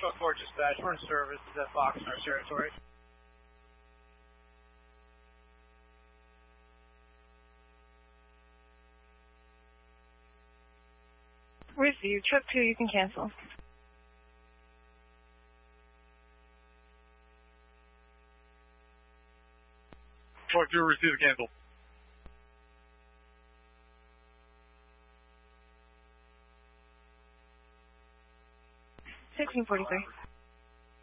Truck 4 dispatch, we're in service at Fox in our territory. Receive. Truck 2, you can cancel. Truck 2, receive a cancel. 1643.